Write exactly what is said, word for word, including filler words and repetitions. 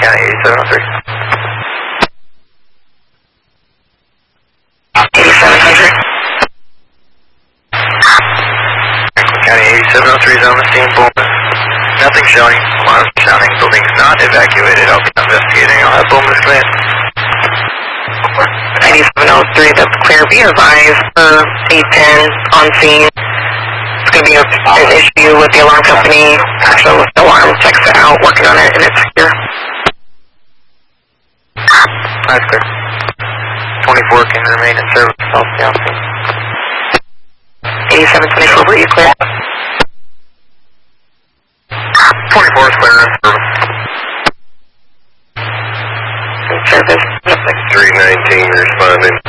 County eighty-seven oh three. eighty-seven hundred. County eighty-seven oh three is on the scene, Bowman. Nothing showing, alarm sounding, building's not evacuated. I'll be investigating. I'll have Bowman clear. ninety-seven oh three, that's clear. Be advised for eight ten on scene. It's going to be a, an issue with the alarm company. Actually, with the alarm, checks it out, working on it, and it's secure. That's clear. twenty-four can remain in service. I'll stay on scene. eighty-seven twenty-four, were you clear? twenty-four is clear in service. In service. three nineteen responding.